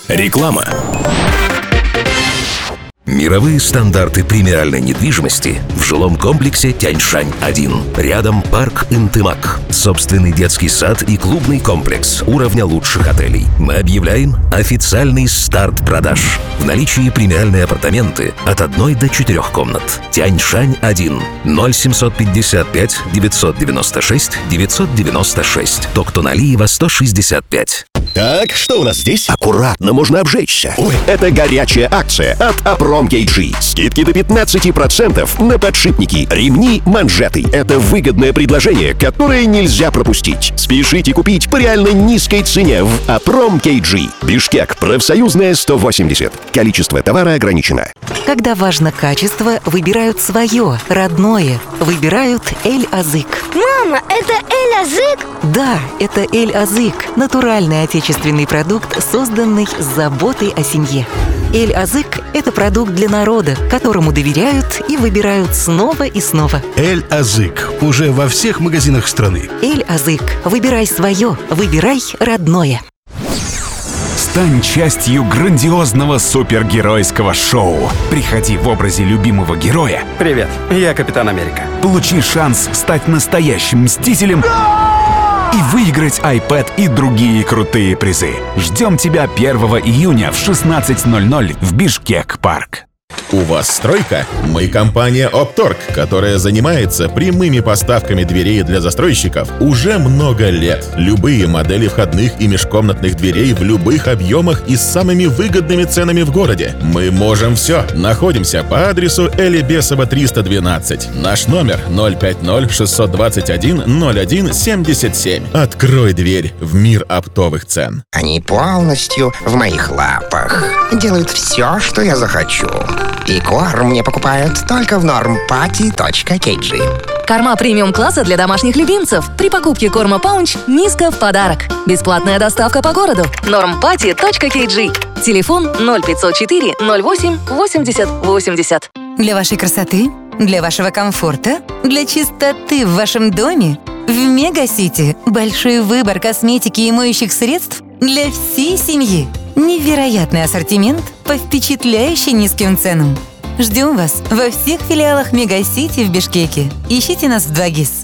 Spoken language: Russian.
Реклама. Мировые стандарты премиальной недвижимости в жилом комплексе Тяньшань-1. Рядом парк Интымак, собственный детский сад и клубный комплекс уровня лучших отелей. Мы объявляем официальный старт продаж. В наличии премиальные апартаменты от 1 до 4 комнат. Тяньшань-1. 0755 996 996. Токтоналиева 165. Так, что у нас здесь? Аккуратно, можно обжечься. Ой. Это горячая акция от Aprом KG. Скидки до 15% на подшипники, ремни, манжеты. Это выгодное предложение, которое нельзя пропустить. Спешите купить по реально низкой цене в Aprом KG. Бишкек, профсоюзная 180. Количество товара ограничено. Когда важно качество, выбирают свое, родное. Выбирают Эль-Азык. Мама, это Эль-Азык? Да, это Эль-Азык. Натуральный отечественный продукт, созданный с заботой о семье. Эль-Азык – это продукт для народа, которому доверяют и выбирают снова и снова. Эль-Азык. Уже во всех магазинах страны. Эль-Азык. Выбирай свое, выбирай родное. Стань частью грандиозного супергеройского шоу. Приходи в образе любимого героя. Привет, я Капитан Америка. Получи шанс стать настоящим мстителем и выиграть iPad и другие крутые призы. Ждем тебя 1 июня в 16:00 в Бишкек-парк. У вас стройка? Мы компания Optorg, которая занимается прямыми поставками дверей для застройщиков уже много лет. Любые модели входных и межкомнатных дверей в любых объемах и с самыми выгодными ценами в городе. Мы можем все. Находимся по адресу Элибесова 312. Наш номер 050-621-01-77. Открой дверь в мир оптовых цен. Они полностью в моих лапах. Делают все, что я захочу. И корм мне покупают только в normpatty.kg. Корма премиум-класса для домашних любимцев. При покупке корма Паунч низко в подарок. Бесплатная доставка по городу. normpatty.kg. Телефон 0504 08 80 80. Для вашей красоты, для вашего комфорта, для чистоты в вашем доме. В Мегасити большой выбор косметики и моющих средств для всей семьи. Невероятный ассортимент по впечатляюще низким ценам. Ждем вас во всех филиалах Мегасити в Бишкеке. Ищите нас в 2GIS.